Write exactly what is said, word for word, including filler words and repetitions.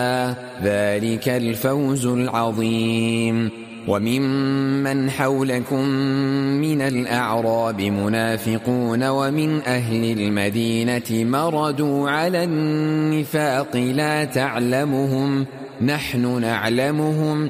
ذلك الفوز العظيم. وممن حولكم من الأعراب منافقون ومن أهل المدينة مردوا على النفاق لا تعلمهم نحن نعلمهم